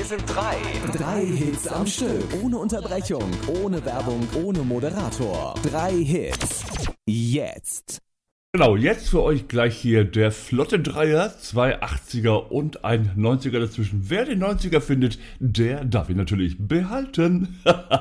sind drei. Drei Hits am Stück. Ohne Unterbrechung, ohne Werbung, ohne Moderator. 3 Hits. Jetzt. Genau, jetzt für euch gleich hier der flotte Dreier, 2 80er und ein 90er dazwischen. Wer den 90er findet, der darf ihn natürlich behalten.